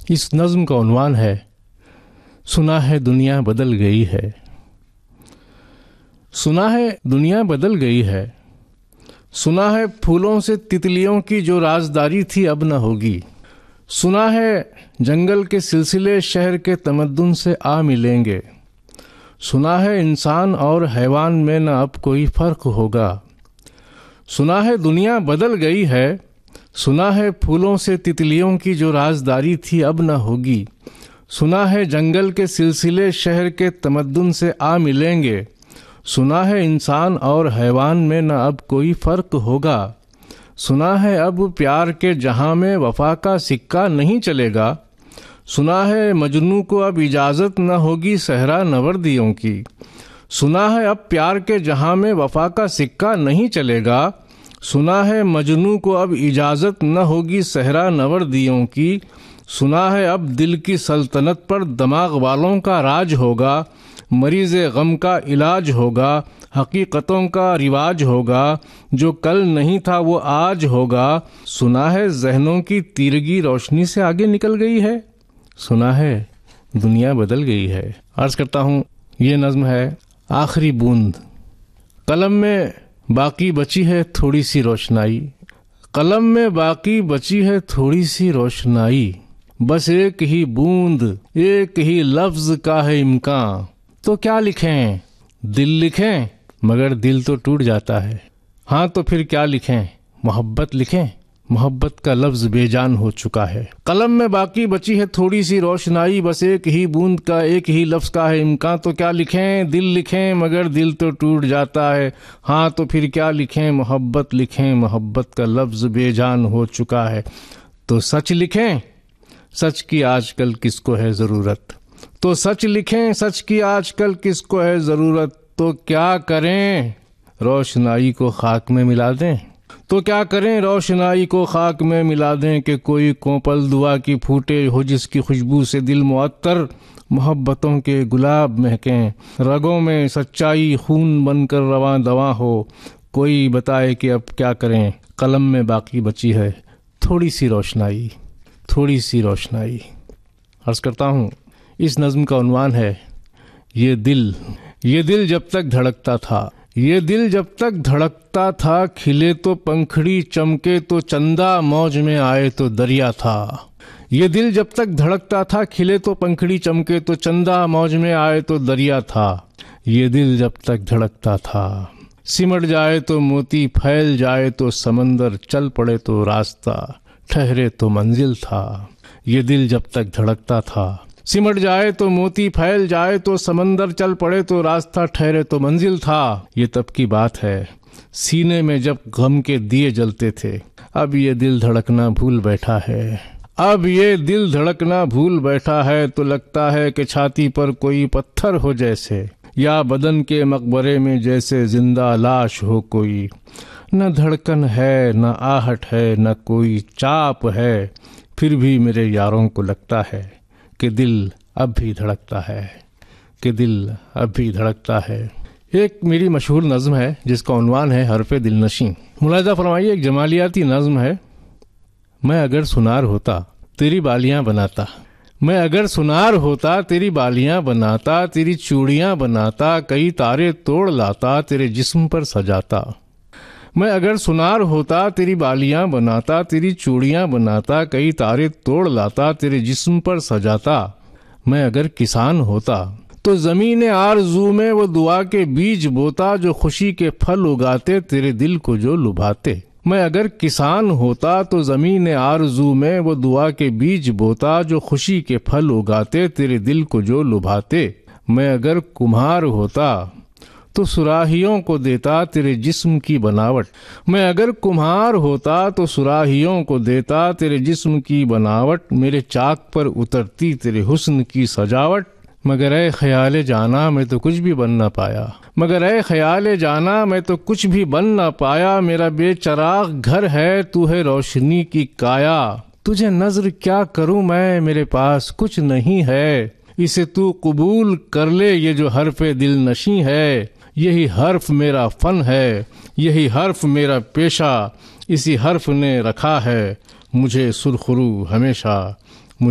इस नज़्म का उन्वान है सुना है दुनिया बदल गई है। सुना है दुनिया बदल गई है, सुना है फूलों से तितलियों की जो राजदारी थी अब न होगी। सुना है जंगल के सिलसिले शहर के तमद्दुन से आ मिलेंगे। सुना है इंसान और हैवान में न अब कोई फ़र्क होगा। सुना है दुनिया बदल गई है, सुना है फूलों से तितलियों की जो राजदारी थी अब न होगी। सुना है जंगल के सिलसिले शहर के तमद्दुन से आ मिलेंगे। सुना है इंसान और हैवान में न अब कोई फ़र्क होगा। सुना है अब प्यार के जहां में वफा का सिक्का नहीं चलेगा। सुना है मजनू को अब इजाज़त न होगी सहरा नवर्दियों की। सुना है अब प्यार के जहां में वफा का सिक्का नहीं चलेगा। सुना है मजनू को अब इजाज़त न होगी सहरा नवर्दियों की। सुना है अब दिल की सल्तनत पर दिमाग वालों का राज होगा। मरीज़ गम का इलाज होगा, हकीकतों का रिवाज होगा। जो कल नहीं था वो आज होगा। सुना है जहनों की तीरगी रोशनी से आगे निकल गई है। सुना है दुनिया बदल गई है। अर्ज़ करता हूँ, ये नज़्म है आखिरी बूंद। कलम में बाकी बची है थोड़ी सी रोशनाई। कलम में बाकी बची है थोड़ी सी रोशनाई। बस एक ही बूंद, एक ही लफ्ज़ का है इम्कान। तो क्या लिखें? दिल लिखें, मगर दिल तो टूट जाता है। हाँ तो फिर क्या लिखें? मोहब्बत लिखें, मोहब्बत का लफ्ज़ बेजान हो चुका है। कलम में बाकी बची है थोड़ी सी रोशनाई। बस एक ही बूंद का, एक ही लफ्ज़ का है इम्कान। तो क्या लिखें? दिल लिखें, मगर दिल तो टूट जाता है। हाँ तो फिर क्या लिखें? मोहब्बत लिखें, मोहब्बत का लफ्ज़ बेजान हो चुका है। तो सच लिखें, सच की आजकल किसको है ज़रूरत। तो सच लिखें, सच की आजकल किसको है ज़रूरत। तो क्या करें? रोशनाई को खाक में मिला दें। तो क्या करें? रोशनाई को खाक में मिला दें कि कोई कोपल दुआ की फूटे हो जिसकी खुशबू से दिल मुअत्तर। मोहब्बतों के गुलाब महकें, रगों में सच्चाई खून बनकर रवां दवा हो। कोई बताए कि अब क्या करें? कलम में बाकी बची है थोड़ी सी रोशनाई, थोड़ी सी रोशनाई। अर्ज़ करता हूँ, इस नज़्म का उन्वान है ये दिल। ये दिल जब तक धड़कता था, ये दिल जब तक धड़कता था। खिले तो पंखड़ी, चमके तो चंदा, मौज में आए तो दरिया था। ये दिल जब तक धड़कता था, खिले तो पंखड़ी, चमके तो चंदा, मौज में आए तो दरिया था। ये दिल जब तक धड़कता था, सिमट जाए तो मोती, फैल जाए तो समंदर, चल पड़े तो रास्ता, ठहरे तो मंजिल था। ये दिल जब तक धड़कता था, सिमट जाए तो मोती, फैल जाए तो समंदर, चल पड़े तो रास्ता, ठहरे तो मंजिल था। ये तब की बात है सीने में जब गम के दिए जलते थे। अब ये दिल धड़कना भूल बैठा है। अब ये दिल धड़कना भूल बैठा है। तो लगता है कि छाती पर कोई पत्थर हो जैसे, या बदन के मकबरे में जैसे जिंदा लाश हो कोई। न धड़कन है, न आहट है, न कोई चाप है। फिर भी मेरे यारों को लगता है कि दिल अब भी धड़कता है, कि दिल अब भी धड़कता है। एक मेरी मशहूर नज़्म है जिसका उन्वान है हरफ़े दिलनशी। मुलाहिज़ा फरमाइए, एक जमालियाती नज़्म है। मैं अगर सुनार होता तेरी बालियां बनाता। मैं अगर सुनार होता तेरी बालियां बनाता। तेरी चूड़ियां बनाता, कई तारे तोड़ लाता, तेरे जिस्म पर सजाता। मैं अगर सुनार होता तेरी बालियां बनाता। तेरी चूड़ियां बनाता, कई तारे तोड़ लाता, तेरे जिस्म पर सजाता। मैं अगर किसान होता तो ज़मीन आरज़ू में वो दुआ के बीज बोता, जो खुशी के फल उगाते तेरे दिल को जो लुभाते। मैं अगर किसान होता तो ज़मीन आरज़ू में वो दुआ के बीज बोता, जो खुशी के फल उगाते तेरे दिल को जो लुभाते। मैं अगर कुम्हार होता तो सुराहियों को देता तेरे जिस्म की बनावट। मैं अगर कुम्हार होता तो सुराहियों को देता तेरे जिस्म की बनावट। मेरे चाक पर उतरती तेरे हुस्न की सजावट। मगर ए ख्याल जाना मैं तो कुछ भी बन ना पाया। मगर ए ख्याल जाना मैं तो कुछ भी बन ना पाया। मेरा बेचराग घर है, तू है रोशनी की काया। तुझे नजर क्या करूं मैं, मेरे पास कुछ नहीं है। इसे तू कबूल कर ले, ये जो हरफ़े दिल नशी है। यही हर्फ मेरा फन है, यही हर्फ मेरा पेशा। इसी हर्फ ने रखा है मुझे सुरखरू हमेशा।